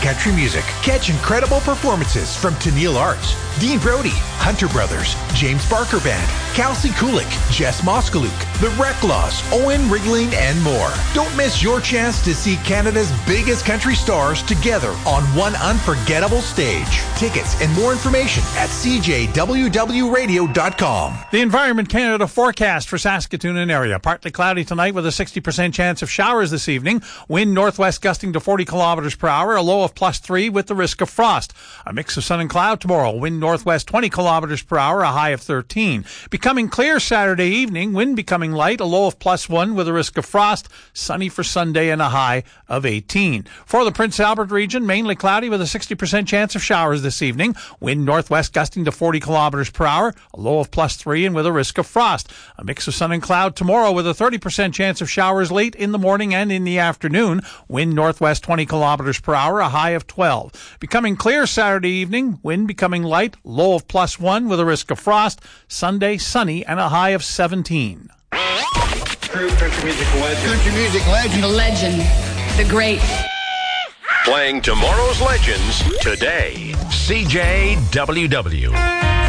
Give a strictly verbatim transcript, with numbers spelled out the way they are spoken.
country music. Catch incredible performances from Tennille Arts, Dean Brody, Hunter Brothers, James Barker Band, Kelsey Kulik, Jess Moskaluk, The Reclaws, Owen Rigling, and more. Don't miss your chance to see Canada's biggest country stars together on one unforgettable stage. Tickets and more information at c j w w radio dot com. The Environment Canada forecast for Saskatoon and area. Partly cloudy tonight with a sixty percent chance of showers this evening. Wind northwest gusting to forty kilometers per hour, a low of plus three with the risk of frost. A mix of sun and cloud tomorrow. Wind northwest twenty kilometers per hour, a high of thirteen. Becoming clear Saturday evening. Wind becoming light, a low of plus one with a risk of frost. Sunny for Sunday and a high of eighteen. For the Prince Albert region, mainly cloudy with a sixty percent chance of showers this evening. Wind northwest gusting to forty kilometers per hour, a low of plus three and with a risk of frost. A mix of sun and cloud tomorrow with a thirty percent chance of showers late in the morning and in the afternoon. Wind northwest twenty kilometers per hour, a high of twelve. Becoming clear Saturday evening. Wind becoming light, low of plus one with a risk of frost. Sunday sunny and a high of seventeen. True country music legend. Country music legend. The legend. The great. Playing tomorrow's legends today. C J W W.